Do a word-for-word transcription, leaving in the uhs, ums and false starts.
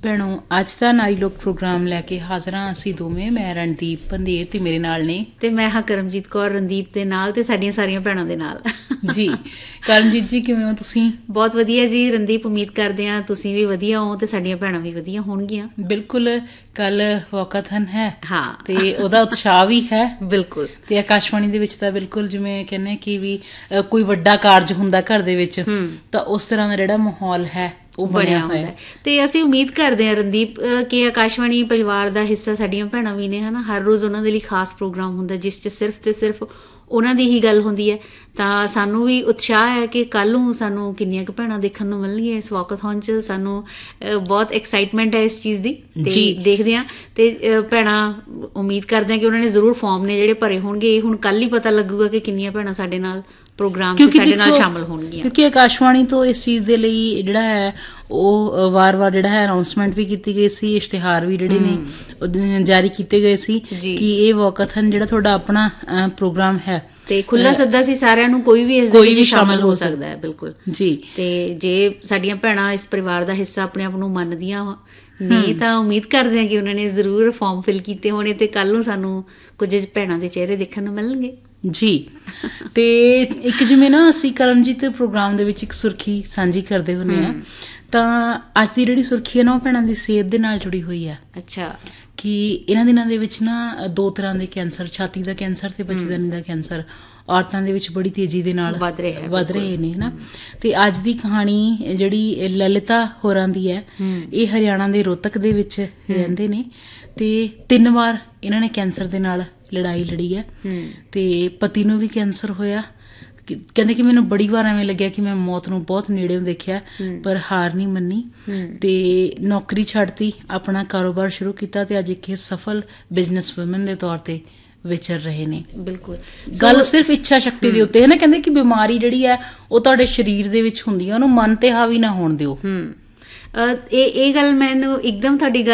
ਭੈਣੋ ਅੱਜ ਦਾ ਨਾਰੀ ਲੋਕ ਪ੍ਰੋਗਰਾਮ ਲੈ ਕੇ ਹਾਜ਼ਰ ਹਾਂ ਅਸੀਂ ਦੋਵੇਂ। ਮੈਂ ਰਣਦੀਪ ਪੰਧੇਰ ਤੇ ਮੇਰੇ ਨਾਲ ਨੇ ਤੇ ਮੈਂ ਹਾਂ ਕਰਮਜੀਤ ਕੌਰ, ਰਣਦੀਪ ਦੇ ਨਾਲ ਤੇ ਸਾਡੀਆਂ ਸਾਰੀਆਂ ਭੈਣਾਂ ਦੇ ਨਾਲ ਜੀ। ਕਰਮਜੀਤ ਜੀ ਕਿਵੇਂ ਹੋ ਤੁਸੀਂ? ਬਹੁਤ ਵਧੀਆ ਜੀ ਰਣਦੀਪ, ਉਮੀਦ ਕਰਦੇ ਹਾਂ ਤੁਸੀਂ ਵੀ ਵਧੀਆ ਹੋ ਤੇ ਸਾਡੀਆਂ ਭੈਣਾਂ ਵੀ ਵਧੀਆ ਹੋਣਗੀਆਂ। ਬਿਲਕੁਲ, ਕੱਲ ਵਾਕਾਥਨ ਹੈ ਹਾਂ ਤੇ ਉਹਦਾ ਉਤਸ਼ਾਹ ਵੀ ਹੈ ਬਿਲਕੁਲ। ਤੇ ਆਕਾਸ਼ਵਾਣੀ ਦੇ ਵਿੱਚ ਤਾਂ ਬਿਲਕੁਲ ਜਿਵੇਂ ਕਹਿੰਦੇ ਕਿ ਵੀ ਕੋਈ ਵੱਡਾ ਕਾਰਜ ਹੁੰਦਾ ਘਰ ਦੇ ਵਿੱਚ ਤਾਂ ਉਸ ਤਰ੍ਹਾਂ ਦਾ ਜਿਹੜਾ ਮਾਹੌਲ ਹੈ ਉਹ ਬਣਿਆ ਹੋਇਆ। ਤੇ ਅਸੀਂ ਉਮੀਦ ਕਰਦੇ ਹਾਂ ਰਣਦੀਪ ਕਿ ਆਕਾਸ਼ਵਾਣੀ ਪਰਿਵਾਰ ਦਾ ਹਿੱਸਾ ਸਾਡੀਆਂ ਭੈਣਾਂ ਵੀ ਨੇ, ਹਨਾ। ਹਰ ਰੋਜ਼ ਉਹਨਾਂ ਦੇ ਲਈ ਖਾਸ ਪ੍ਰੋਗਰਾਮ ਹੁੰਦਾ ਜਿਸ 'ਚ ਸਿਰਫ ਤੇ ਸਿਰਫ ਉਹਨਾਂ ਦੀ ਹੀ ਗੱਲ ਹੁੰਦੀ ਹੈ। ਤਾਂ ਸਾਨੂੰ ਵੀ ਉਤਸ਼ਾਹ ਹੈ ਕਿ ਕੱਲ੍ਹ ਨੂੰ ਸਾਨੂੰ ਕਿੰਨੀਆਂ ਕੁ ਭੈਣਾਂ ਦੇਖਣ ਨੂੰ ਮਿਲਣਗੀਆਂ ਇਸ ਵਾਕਾਥਨ 'ਚ। ਸਾਨੂੰ ਬਹੁਤ ਐਕਸਾਈਟਮੈਂਟ ਹੈ ਇਸ ਚੀਜ਼ ਦੀ ਤੇ ਦੇਖਦੇ ਹਾਂ। ਤੇ ਭੈਣਾਂ ਉਮੀਦ ਕਰਦੇ ਹਾਂ ਕਿ ਉਹਨਾਂ ਨੇ ਜ਼ਰੂਰ ਫਾਰਮ ਨੇ ਜਿਹੜੇ ਭਰੇ ਹੋਣਗੇ। ਇਹ ਹੁਣ ਕੱਲ੍ਹ ਹੀ ਪਤਾ ਲੱਗੂਗਾ ਕਿ ਕਿੰਨੀਆਂ ਭੈਣਾਂ ਸਾਡੇ ਨਾਲ ਪ੍ਰੋਗਰਾਮ 'ਚ ਸਾਡੇ ਨਾਲ ਸ਼ਾਮਲ ਹੋਣਗੀਆਂ, ਕਿਉਂਕਿ ਆਕਾਸ਼ਵਾਣੀ ਤੋਂ ਇਸ ਚੀਜ਼ ਦੇ ਲਈ ਜਿਹੜਾ ਹੈ ਉਹ ਵਾਰ ਵਾਰ ਜਿਹੜਾ ਹੈ ਅਨਾਊਂਸਮੈਂਟ ਵੀ ਕੀਤੀ ਗਈ ਸੀ, ਇਸ਼ਤਿਹਾਰ ਵੀ ਜਿਹੜੇ ਨੇ ਜਾਰੀ ਕੀਤੇ ਗਏ ਸੀ ਕਿ ਇਹ ਵਾਕਾਥਨ ਜਿਹੜਾ ਤੁਹਾਡਾ ਆਪਣਾ ਪ੍ਰੋਗਰਾਮ ਹੈ ਤੇ ਖੁੱਲਾ ਸੱਦਾ ਸੀ ਸਾਰਿਆਂ ਨੂੰ, ਕੋਈ ਵੀ ਇਸ ਦੇ ਵਿੱਚ ਸ਼ਾਮਲ ਹੋ ਸਕਦਾ ਹੈ। ਬਿਲਕੁਲ ਜੀ। ਤੇ ਜੇ ਸਾਡੀਆਂ ਭੈਣਾਂ ਇਸ ਪਰਿਵਾਰ ਦਾ ਹਿੱਸਾ ਆਪਣੇ ਆਪ ਨੂੰ ਮੰਨਦੀਆਂ ਨੇ ਤਾਂ ਉਮੀਦ ਕਰਦੇ ਹਾਂ ਕਿ ਉਹਨਾਂ ਨੇ ਜ਼ਰੂਰ ਫਾਰਮ ਫਿਲ ਕੀਤੇ ਹੋਣੇ ਤੇ ਕੱਲ੍ਹ ਨੂੰ ਸਾਨੂੰ ਕੁਝ ਭੈਣਾਂ ਦੇ ਚਿਹਰੇ ਦੇਖਣ ਨੂੰ ਮਿਲਣਗੇ ਜੀ। ਤੇ ਇੱਕ ਜਿਵੇਂ ਨਾ ਅਸੀਂ ਕਰਮਜੀਤ ਪ੍ਰੋਗਰਾਮ ਦੇ ਵਿੱਚ ਇੱਕ ਸੁਰਖੀ ਸਾਂਝੀ ਕਰਦੇ ਹੁੰਦੇ ਹਾਂ, ਤਾਂ ਅੱਜ ਦੀ ਜਿਹੜੀ ਸੁਰਖੀ ਹੈ ਨਾ ਉਹ ਭੈਣਾਂ ਦੀ ਸਿਹਤ ਦੇ ਨਾਲ ਜੁੜੀ ਹੋਈ ਹੈ। ਅੱਛਾ। ਕਿ ਇਹਨਾਂ ਦਿਨਾਂ ਦੇ ਵਿੱਚ ਨਾ ਦੋ ਤਰ੍ਹਾਂ ਦੇ ਕੈਂਸਰ, ਛਾਤੀ ਦਾ ਕੈਂਸਰ ਤੇ ਬੱਚੇਦਾਨੀ ਦਾ ਕੈਂਸਰ ਔਰਤਾਂ ਦੇ ਵਿੱਚ ਬੜੀ ਤੇਜ਼ੀ ਦੇ ਨਾਲ ਵੱਧ ਰਹੇ ਵੱਧ ਰਹੇ ਨੇ, ਹਨਾ। ਤੇ ਅੱਜ ਦੀ ਕਹਾਣੀ ਜਿਹੜੀ ਲਲਿਤਾ ਹੋਰਾਂ ਦੀ ਹੈ, ਇਹ ਹਰਿਆਣਾ ਦੇ ਰੋਹਤਕ ਦੇ ਵਿੱਚ ਰਹਿੰਦੇ ਨੇ ਤੇ ਤਿੰਨ ਵਾਰ ਇਹਨਾਂ ਨੇ ਕੈਂਸਰ ਦੇ ਨਾਲ ਲੜਾਈ ਲੜੀ ਹੈ। ਤੇ ਪਤੀ ਨੂੰ ਵੀ ਕੈਂਸਰ ਹੋਇਆ। ਕਹਿੰਦੇ ਕਿ ਮੈਨੂੰ ਬੜੀ ਵਾਰ ਐਵੇਂ ਲੱਗਿਆ ਕਿ ਮੈਂ ਮੌਤ ਨੂੰ ਬਹੁਤ ਨੇੜਿਓਂ ਦੇਖਿਆ ਪਰ ਹਾਰ ਨਹੀਂ ਮੰਨੀ ਤੇ ਨੌਕਰੀ ਛੱਡਤੀ, ਆਪਣਾ ਕਾਰੋਬਾਰ ਸ਼ੁਰੂ ਕੀਤਾ ਤੇ ਅੱਜ ਇੱਕ ਸਫਲ ਬਿਜ਼ਨਸ ਵੂਮਨ ਦੇ ਤੌਰ ਤੇ ਵਿਚਰ ਰਹੇ ਨੇ। ਬਿਲਕੁਲ, ਗੱਲ ਸਿਰਫ ਇੱਛਾ ਸ਼ਕਤੀ ਦੇ ਉੱਤੇ ਹੈ ਨਾ। ਕਹਿੰਦੇ ਕਿ ਬਿਮਾਰੀ ਜਿਹੜੀ ਹੈ ਉਹ ਤੁਹਾਡੇ ਸਰੀਰ ਦੇ ਵਿੱਚ ਹੁੰਦੀ ਹੈ, ਉਹਨੂੰ ਮਨ ਤੇ ਹਾਵੀ ਨਾ ਹੋਣ ਦਿਓ। ਇਹ ਇਹ ਗੱਲ ਮੈਨੂੰ ਇੱਕਦਮ ਤੁਹਾਡੀ